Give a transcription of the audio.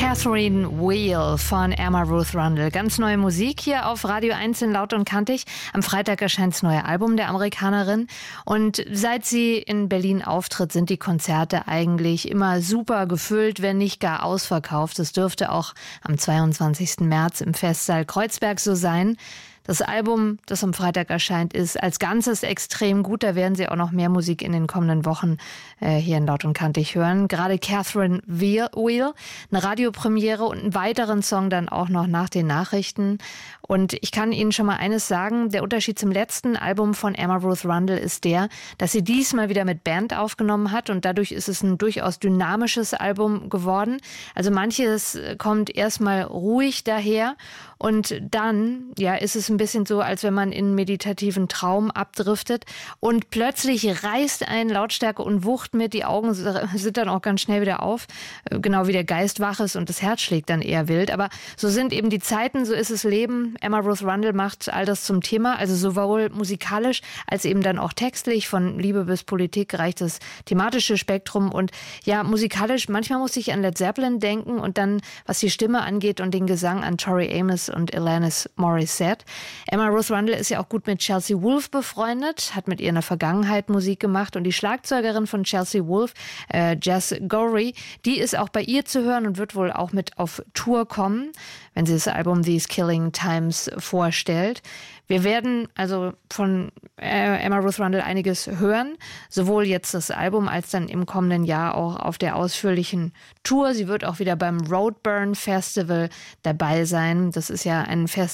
Catherine Wheel von Emma Ruth Rundle. Ganz neue Musik hier auf Radio 1 in Laut und Kantig. Am Freitag erscheint das neue Album der Amerikanerin. Und seit sie in Berlin auftritt, sind die Konzerte eigentlich immer super gefüllt, wenn nicht gar ausverkauft. Das dürfte auch am 22. März im Festsaal Kreuzberg so sein. Das Album, das am Freitag erscheint, ist als Ganzes extrem gut. Da werden Sie auch noch mehr Musik in den kommenden Wochen hier in Laut und Kantig hören. Gerade Catherine Wheel, eine Radiopremiere und einen weiteren Song dann auch noch nach den Nachrichten. Und ich kann Ihnen schon mal eines sagen, der Unterschied zum letzten Album von Emma Ruth Rundle ist der, dass sie diesmal wieder mit Band aufgenommen hat und dadurch ist es ein durchaus dynamisches Album geworden. Also manches kommt erstmal ruhig daher und dann, ja, ist es ein bisschen so, als wenn man in einen meditativen Traum abdriftet und plötzlich reißt einen Lautstärke und Wucht mit, die Augen sind dann auch ganz schnell wieder auf, genau wie der Geist wach ist und das Herz schlägt dann eher wild. Aber so sind eben die Zeiten, so ist das Leben. Emma Ruth Rundle macht all das zum Thema, also sowohl musikalisch als eben dann auch textlich, von Liebe bis Politik reicht das thematische Spektrum und ja, musikalisch, manchmal muss ich an Led Zeppelin denken und dann, was die Stimme angeht und den Gesang an Tori Amos und Alanis Morissette. Emma Ruth Rundle ist ja auch gut mit Chelsea Wolfe befreundet, hat mit ihr in der Vergangenheit Musik gemacht und die Schlagzeugerin von Chelsea Wolfe, Jess Gorey, die ist auch bei ihr zu hören und wird wohl auch mit auf Tour kommen, wenn sie das Album These Killing Times vorstellt. Wir werden also von Emma Ruth Rundle einiges hören, sowohl jetzt das Album als dann im kommenden Jahr auch auf der ausführlichen Tour. Sie wird auch wieder beim Roadburn Festival dabei sein. Das ist ja ein Festival,